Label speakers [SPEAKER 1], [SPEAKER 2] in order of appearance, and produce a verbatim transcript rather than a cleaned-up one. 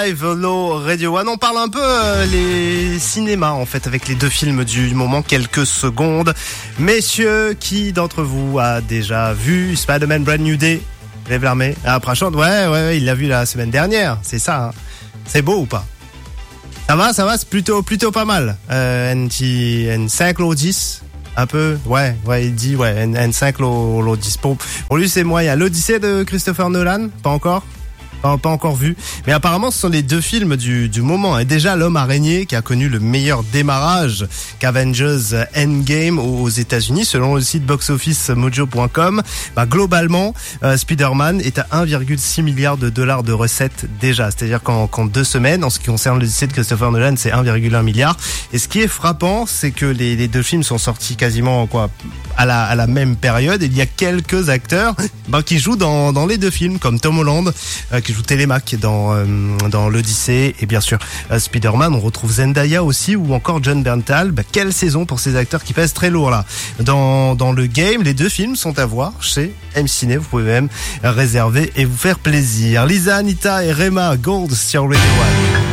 [SPEAKER 1] Hello Radio One, on parle un peu euh, les cinémas en fait avec les deux films du moment, quelques secondes. Messieurs, qui d'entre vous a déjà vu Spider-Man Brand New Day? Lève l'armée. Après chante, ouais, ouais, ouais, il l'a vu la semaine dernière, c'est ça. Hein. C'est beau ou pas? Ça va, ça va, c'est plutôt, plutôt pas mal. Euh, N cinq l'O dix. Un peu, ouais, ouais, il dit, ouais, N cinq l'O dix. Pour, pour lui, c'est moyen. L'Odyssée de Christopher Nolan, pas encore? Pas, pas encore vu, mais apparemment ce sont les deux films du, du moment. Et déjà l'Homme Araignée qui a connu le meilleur démarrage qu'Avengers Endgame aux États-Unis, selon le site box office mojo point com. Bah, globalement, euh, Spider-Man est à un virgule six milliard de dollars de recettes déjà. C'est-à-dire qu'en, qu'en deux semaines, en ce qui concerne l'Odyssée de Christopher Nolan, c'est un virgule un milliard. Et ce qui est frappant, c'est que les, les deux films sont sortis quasiment quoi à la, à la même période. Et il y a quelques acteurs bah, qui jouent dans, dans les deux films, comme Tom Holland, euh, qui joue Télémaque dans euh, dans l'Odyssée, et bien sûr euh, Spider-Man. On retrouve Zendaya aussi, ou encore John Bernthal. Bah, quelle saison pour ces acteurs qui pèsent très lourd là. Dans dans le game, les deux films sont à voir chez M Ciné. Vous pouvez même réserver et vous faire plaisir. Lisa, Anita et Rema Gold sur Radio One.